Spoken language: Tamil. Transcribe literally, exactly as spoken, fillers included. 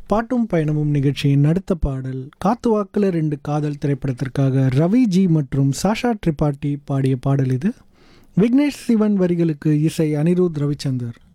பாட்டும் பயணமும் நிகழ்ச்சியின் அடுத்த பாடல் காத்துவாக்கில் ரெண்டு காதல் திரைப்படத்திற்காக ரவி ஜி மற்றும் சாஷா திரிபாட்டி பாடிய பாடல் இது. விக்னேஷ் சிவன் வரிகளுக்கு இசை அனிருத் ரவிச்சந்தர்.